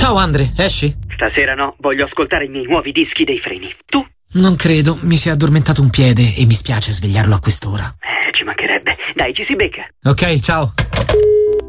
Ciao Andre, esci? Stasera no, voglio ascoltare i miei nuovi dischi dei Freni. Tu? Non credo, mi si è addormentato un piede e mi spiace svegliarlo a quest'ora. Ci mancherebbe. Dai, ci si becca. Ok, ciao.